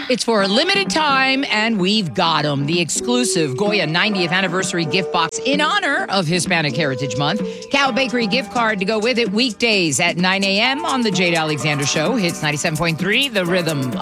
It's for a limited time, and we've got them. The exclusive Goya 90th anniversary gift box in honor of Hispanic Heritage Month. Cow Bakery gift card to go with it weekdays at 9 a.m. on The Jade Alexander Show. Hits 97.3, The Rhythm.